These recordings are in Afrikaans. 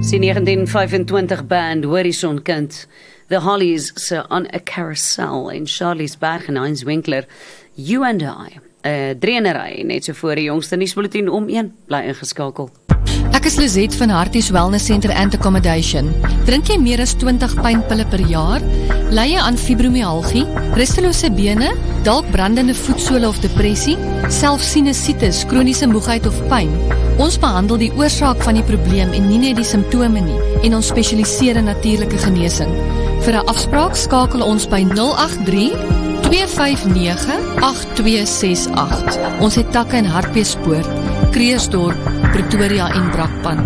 Die 1925 band Horizon Kind, The Hollies se On a Carousel en Charlies Berg en Heinz Winkler, You and I, drienery, net so voor die jongste nuusbulletin om 1, bly ingeskakel. Ek is Lizette van Harties Wellness Center and Accommodation. Drink jy meer as 20 pynpille per jaar? Ly jy aan fibromyalgie, rustelose bene, dalk brandende voetsole of depressie, selfs sinusitis, kroniese moegheid of pyn? Ons behandel die oorsaak van die probleem en nie net die simptome nie, en ons spesialiseer in natuurlike genesing. Vir 'n afspraak skakel ons by 083 259 8268. Ons het takke in Hartbeespoort, Kreersdorp, Pretoria en Brakpan.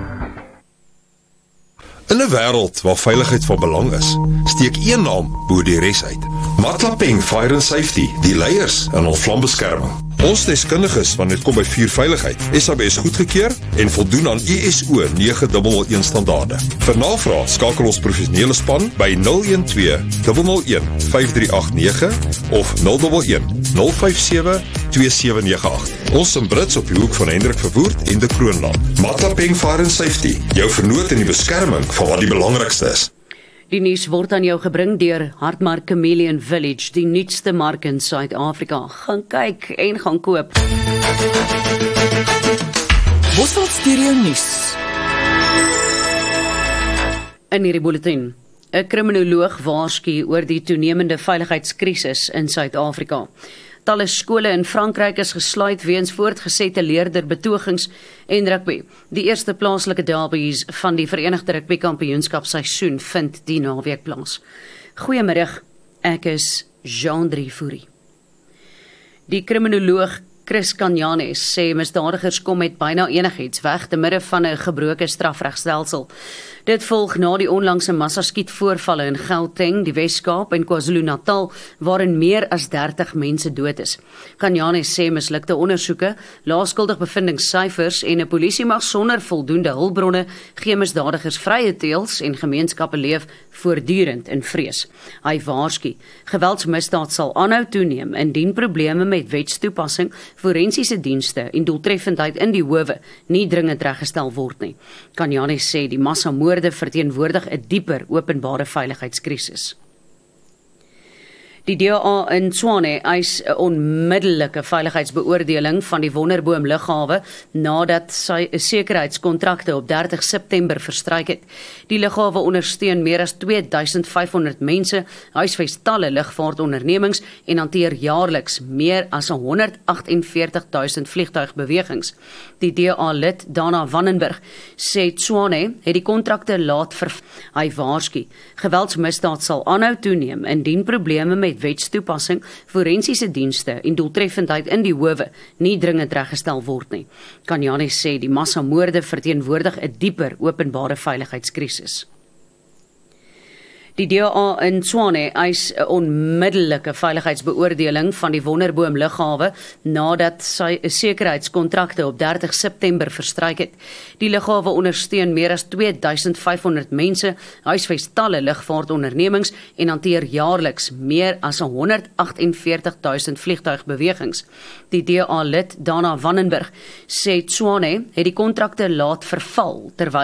In 'n wêreld waar veiligheid van belang is, steek een naam bo die res uit. Matlapeng Fire and Safety, die leiers in ons vlambeskerming. Ons deskundiges wanneer dit kom by vuurveiligheid, SABS goedgekeur en voldoen aan ISO 911 standaarde. Vir navraag skakel ons professionele span by 012 001 5389 of 011 057 2798. Ons in Brits op die hoek van Hendrik Verwoerd en de Kroonland. Matlapeng Fire and Safety, jou vernoot in die beskerming van wat die belangrikste is. Die nuus word aan jou gebring deur Hartmark Chameleon Village, die nuutste mark in Suid-Afrika. Gaan kyk en gaan koop. Bosveld Stereo Nuus. In hierdie bulletin, 'n kriminoloog waarsku oor die toenemende veiligheidskrisis in Suid-Afrika. Talle skole in Frankryk is gesluit weens voortgesette leerderbetogings en rugby. Die eerste plaaslike derbies van die Verenigde Rugby Kampioenskapseisoen vind die naweek plaas. Goeiemiddag, ek is Jean-Drie Fourie. Die kriminoloog Chris Kanyanes sê misdadigers kom met byna enigiets weg te midde van 'n gebroke strafregstelsel. Dit volg na die onlangse massaskietvoorvalle in Gauteng, die Wes-Kaap en KwaZulu-Natal, waarin meer as 30 mense dood is. Kanyanes sê mislukte ondersoeke, laaskuldig bevindingssyfers en 'n polisiemag sonder voldoende hulpbronne gee misdadigers vrye teels en gemeenskappe leef voortdurend in vrees. Hy waarsku, geweldsmisdaad sal aanhou toeneem indien probleme met wetstoepassing, forensiese dienste en doeltreffendheid in die howe nie dringend reggestel word nie. Kanyanes sê die massamoorde verteenwoordig 'n dieper openbare veiligheidskrisis. Die DA in Tshwane eis 'n onmiddellike veiligheidsbeoordeling van die Wonderboom lughawe nadat sy sekuriteitskontrakte op 30 September verstryk het. Die lughawe ondersteun meer as 2500 mense, huisves talle lugvaartondernemings en hanteer jaarliks meer as 148.000 vliegtuigbewegings. Die DA-lid Dana Vandenberg sê Tshwane het die kontrakte laat Hy waarsku, geweldsmisdaad sal aanhou toeneem indien probleme met wetstoepassing, forensiese dienste en doeltreffendheid in die howe nie dringend reggestel word nie. Kanyanes sê die massamoorde verteenwoordig 'n dieper openbare veiligheidskrisis. Die DA in Tshwane eis 'n onmiddellike veiligheidsbeoordeling van die Wonderboom lughawe nadat sy sekuriteitskontrakte op 30 September verstryk het. Die lughawe ondersteun meer as 2500 mense, huisves talle lugvaartondernemings en hanteer jaarliks meer as 148.000 vliegtuigbewegings. Die DA-lid Dana Vandenberg sê Tshwane het die kontrakte laat verval terwyl